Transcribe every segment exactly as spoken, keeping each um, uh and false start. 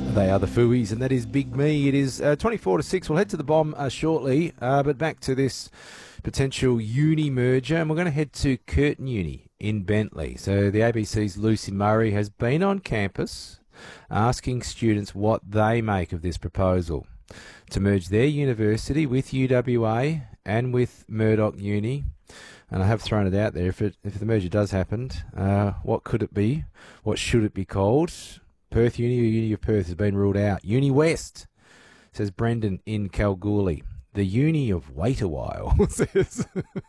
They are the Fooies, and that is Big Me. It is uh, twenty-four to six. We'll head to the bomb uh, shortly, uh, but back to this potential uni merger, and we're going to head to Curtin Uni in Bentley. So the A B C's Lucy Murray has been on campus asking students what they make of this proposal to merge their university with U W A and with Murdoch Uni. And I have thrown it out there. If it if the merger does happen, uh, what could it be? What should it be called? Perth Uni or Uni of Perth has been ruled out. Uni West, says Brendan in Kalgoorlie. The Uni of Wait a While, says,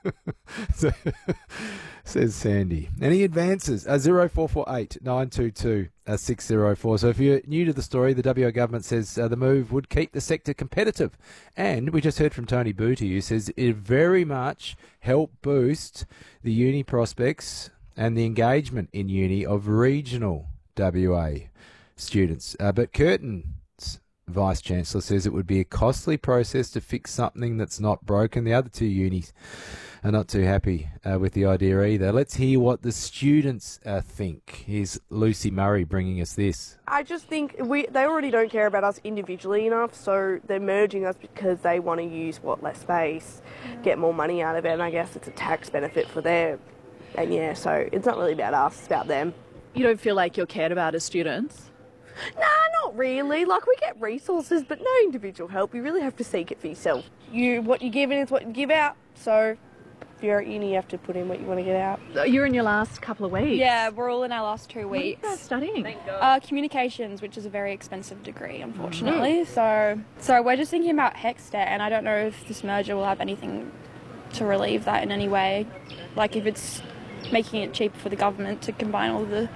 says Sandy. Any advances? Uh, zero four four eight nine two two six zero four. So if you're new to the story, the W A government says uh, the move would keep the sector competitive. And we just heard from Tony Booty, who says it very much help boost the uni prospects and the engagement in uni of regional W A students. Uh, but Curtin's Vice-Chancellor says it would be a costly process to fix something that's not broken. The other two unis are not too happy uh, with the idea either. Let's hear what the students uh, think. Here's Lucy Murray bringing us this. I just think we they already don't care about us individually enough, so they're merging us because they want to use, what, less space, get more money out of it, and I guess it's a tax benefit for them. And yeah, so it's not really about us, it's about them. You don't feel like you're cared about as students? Nah, not really. Like, we get resources, but no individual help. You really have to seek it for yourself. You, what you give in is what you give out. So, if you're at uni, you have to put in what you want to get out. You're in your last couple of weeks. Yeah, we're all in our last two weeks. What are you guys studying? Uh, communications, which is a very expensive degree, unfortunately. Mm-hmm. So, so we're just thinking about HECS debt, and I don't know if this merger will have anything to relieve that in any way. Like, if it's making it cheaper for the government to combine all the